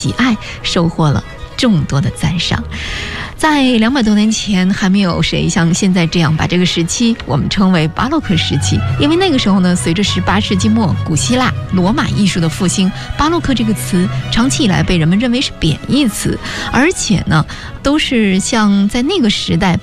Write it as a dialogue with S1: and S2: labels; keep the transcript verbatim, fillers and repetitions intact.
S1: 喜爱，收获了众多的赞赏。在两百多年前，还没有谁像现在这样把这个时期我们称为巴洛克时期，因为那个时候呢，随着十八世纪末古希腊、罗马艺术的复兴，巴洛克这个词长期以来被人们认为是贬义词，而且呢，都是像在那个时代